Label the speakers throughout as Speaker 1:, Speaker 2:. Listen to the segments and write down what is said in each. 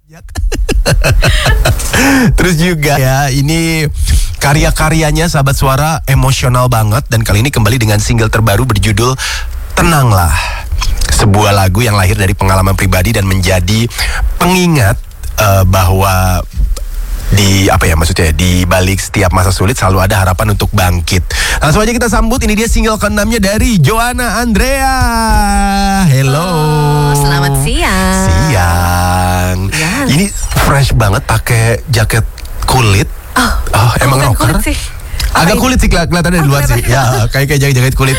Speaker 1: Terus juga ya, ini karya-karyanya sahabat suara emosional banget. Dan kali ini kembali dengan single terbaru berjudul Tenanglah. Sebuah lagu yang lahir dari pengalaman pribadi dan menjadi pengingat bahwa di balik setiap masa sulit selalu ada harapan untuk bangkit. Langsung aja kita sambut, ini dia single ke-6-nya dari Joanna Andrea. Hello.
Speaker 2: Selamat siang.
Speaker 1: Siang.
Speaker 2: Yes.
Speaker 1: Ini fresh banget pakai jaket kulit. Emang rocker?
Speaker 2: Kulit sih.
Speaker 1: Agak kulit sih kelihatan dari luar sih. Ya, kayak jaket kulit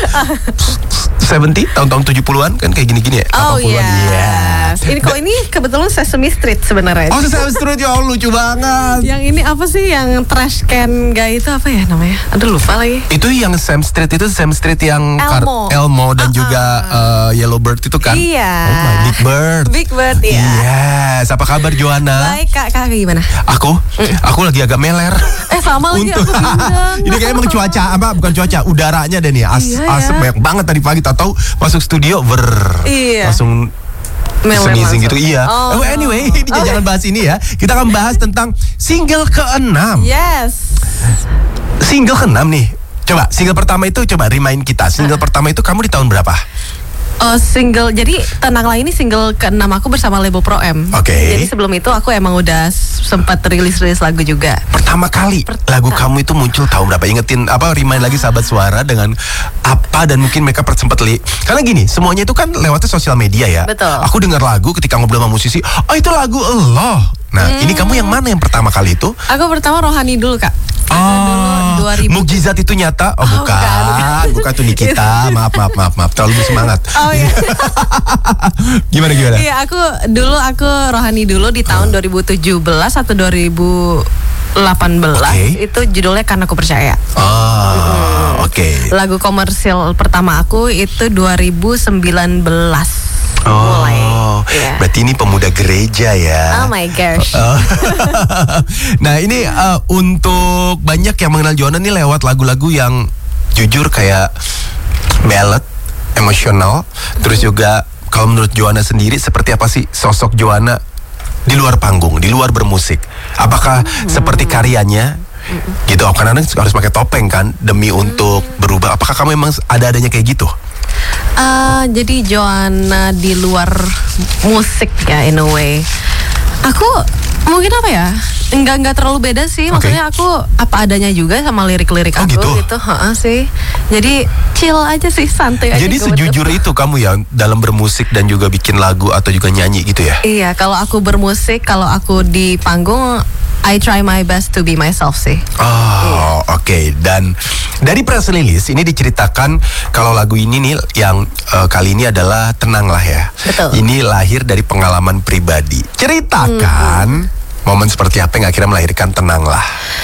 Speaker 1: 70 tahun-tahun 70-an kan kayak gini-gini ya.
Speaker 2: Oh
Speaker 1: 80-an.
Speaker 2: yes. Ini kok ini kebetulan Sesame Street sebenarnya.
Speaker 1: Oh, Sesame Street, ya Allah, lucu banget.
Speaker 2: Yang ini apa sih yang trash can guy itu apa ya namanya? Aduh lupa lagi.
Speaker 1: Itu yang Sesame Street itu Sesame Street yang
Speaker 2: Elmo
Speaker 1: dan juga Yellow Bird itu kan.
Speaker 2: Iya.
Speaker 1: Oh my, Big Bird ya. Yes. Apa kabar Joanna?
Speaker 2: Baik kakak gimana?
Speaker 1: Aku lagi agak meler.
Speaker 2: Sama lagi aku bindeng.
Speaker 1: Ini kayak emang bukan cuaca, udaranya deh nih. Asap banyak banget tadi pagi. Tahu masuk studio langsung sneezing gitu. Iya. Anyway, jangan bahas ini ya. Kita akan bahas tentang single ke-6.
Speaker 2: Yes.
Speaker 1: Single ke-6 nih. Coba single pertama itu remind kita. Single pertama itu kamu di tahun berapa?
Speaker 2: Single, jadi Tenanglah ini single ke-6 aku bersama label Pro M.
Speaker 1: Oke.
Speaker 2: Jadi sebelum itu aku emang udah sempat rilis lagu juga.
Speaker 1: Pertama kali lagu kamu itu muncul tahun berapa? Ingetin remind lagi sahabat suara dengan apa, dan mungkin mereka sempat karena gini, semuanya itu kan lewatnya sosial media ya.
Speaker 2: Betul.
Speaker 1: Aku dengar lagu ketika ngobrol sama musisi, itu lagu Allah. Nah, ini kamu yang mana yang pertama kali itu?
Speaker 2: Aku pertama Rohani dulu, Kak. Dulu 2000.
Speaker 1: Mukjizat itu nyata? Bukan tuh Nikita. Maaf, terlalu bersemangat.
Speaker 2: Oh iya.
Speaker 1: Gimana?
Speaker 2: Iya, aku Rohani dulu di tahun 2017 atau 2018. Itu judulnya Karena Aku Percaya.
Speaker 1: Oke.
Speaker 2: Lagu komersil pertama aku itu 2019.
Speaker 1: Berarti ini pemuda gereja ya.
Speaker 2: Oh my gosh.
Speaker 1: Nah ini untuk banyak yang mengenal Joanna nih lewat lagu-lagu yang jujur kayak ballad, emosional. Terus juga kalau menurut Joanna sendiri, seperti apa sih sosok Joanna di luar panggung, di luar bermusik? Apakah seperti karyanya? Gitu, karena harus pakai topeng kan demi untuk berubah. Apakah kamu emang ada-adanya kayak gitu?
Speaker 2: Jadi Joanna di luar musik ya, in a way. Aku mungkin enggak terlalu beda sih. Maksudnya aku apa adanya juga sama lirik-lirik aku gitu. Sih. Jadi chill aja sih, santai aja.
Speaker 1: Jadi sejujur itu kamu ya dalam bermusik dan juga bikin lagu atau juga nyanyi gitu ya?
Speaker 2: Iya, kalau aku bermusik, kalau aku di panggung, I try my best to be myself sih.
Speaker 1: Oke. Dan dari press release ini diceritakan kalau lagu ini nih yang kali ini adalah Tenanglah ya.
Speaker 2: Betul.
Speaker 1: Ini lahir dari pengalaman pribadi. Ceritakan momen seperti apa yang akhirnya melahirkan Tenanglah.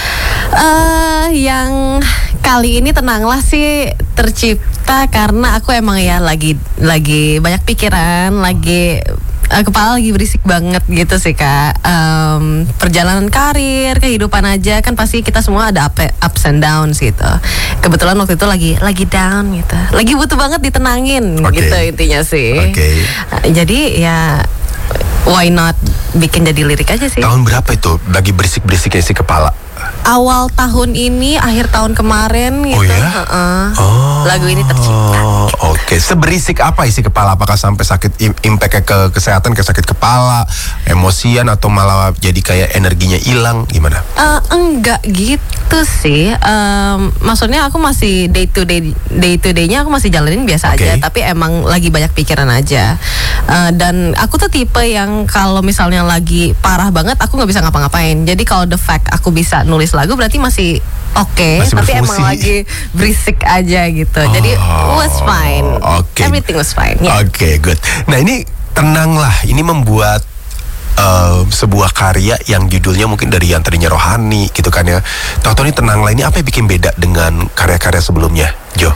Speaker 2: Yang kali ini Tenanglah sih tercipta karena aku emang ya lagi banyak pikiran, kepala lagi berisik banget gitu sih Kak. Perjalanan karir, kehidupan aja kan pasti kita semua ada ups and downs gitu. Kebetulan waktu itu lagi down gitu, lagi butuh banget ditenangin gitu intinya sih. Jadi ya why not bikin jadi lirik aja sih.
Speaker 1: Tahun berapa itu lagi berisik-berisiknya si kepala?
Speaker 2: Awal tahun ini, akhir tahun kemarin gitu.
Speaker 1: Oh ya?
Speaker 2: Lagu ini tercipta.
Speaker 1: Oke. Seberisik apa isi kepala? Apakah sampai sakit impact ke kesehatan, ke sakit kepala, emosian, atau malah jadi kayak energinya hilang? Gimana?
Speaker 2: Enggak gitu sih. Maksudnya aku masih day to day-nya aku masih jalanin biasa aja. Tapi emang lagi banyak pikiran aja. Dan aku tuh tipe yang kalau misalnya lagi parah banget, aku nggak bisa ngapa-ngapain. Jadi kalau the fact aku bisa nulis lagu berarti masih oke, tapi emang lagi berisik aja gitu. Jadi was fine. Everything was fine.
Speaker 1: Oke, good. Nah ini Tenanglah, ini membuat sebuah karya yang judulnya mungkin dari yang tadinya rohani gitu kan ya. Tahu-tahu ini Tenanglah, ini apa yang bikin beda dengan karya-karya sebelumnya, Jo?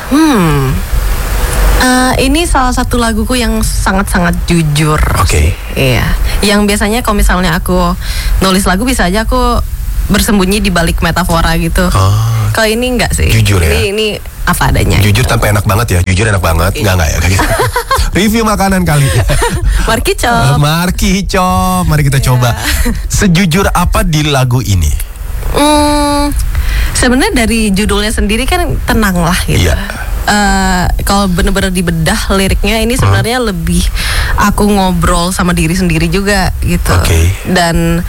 Speaker 2: Ini salah satu laguku yang sangat-sangat jujur. Iya. Yang biasanya kalau misalnya aku nulis lagu bisa aja aku bersembunyi di balik metafora gitu. Kalau ini enggak sih.
Speaker 1: Jujur ya.
Speaker 2: Ini apa adanya.
Speaker 1: Jujur tanpa enak banget ya. Jujur enak banget. Enggak ya kayak gitu. Review makanan kali.
Speaker 2: Markicop.
Speaker 1: Markicop. Mari kita coba. Sejujur apa di lagu ini?
Speaker 2: Sebenarnya dari judulnya sendiri kan tenang lah gitu.
Speaker 1: Iya.
Speaker 2: Kalau bener-bener dibedah liriknya ini sebenarnya lebih aku ngobrol sama diri sendiri juga gitu.
Speaker 1: Oke.
Speaker 2: Dan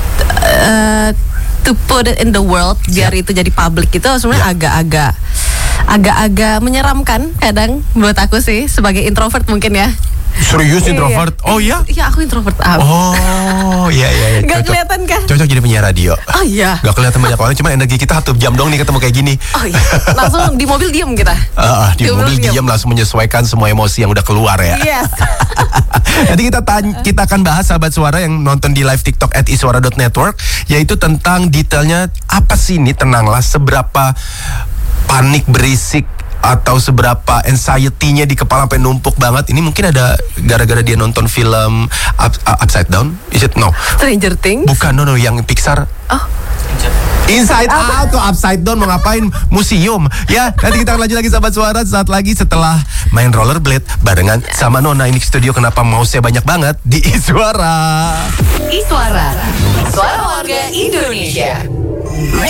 Speaker 2: to put it in the world biar itu jadi public itu sebenarnya agak-agak menyeramkan kadang buat aku sih sebagai introvert mungkin ya.
Speaker 1: Serius introvert? Oh ya?
Speaker 2: Iya, aku introvert.
Speaker 1: Oh iya.
Speaker 2: Gak kelihatan kan?
Speaker 1: Cocok jadi penyiar radio.
Speaker 2: Oh iya.
Speaker 1: Gak kelihatan banyak orang, cuma energi kita 1 jam dong nih ketemu kayak gini.
Speaker 2: Oh iya. Langsung di mobil diem kita.
Speaker 1: Di mobil diam langsung menyesuaikan semua emosi yang udah keluar ya.
Speaker 2: Yes.
Speaker 1: Nanti kita akan bahas sahabat suara yang nonton di live TikTok @iswara.network, yaitu tentang detailnya apa sih ini Tenanglah, seberapa panik berisik atau seberapa anxiety-nya di kepala sampai numpuk banget. Ini mungkin ada gara-gara dia nonton film Upside Down. Is it? No.
Speaker 2: Stranger Things.
Speaker 1: Bukan, no, yang Pixar.
Speaker 2: Oh.
Speaker 1: Inside Out kok Upside Down, mau ngapain? Museum. Ya, nanti kita akan lanjut lagi sahabat suara saat lagi setelah main rollerblade barengan sama Nona. Ini studio kenapa mouse-nya banyak banget di Iswara.
Speaker 3: Iswara, suara warga Indonesia.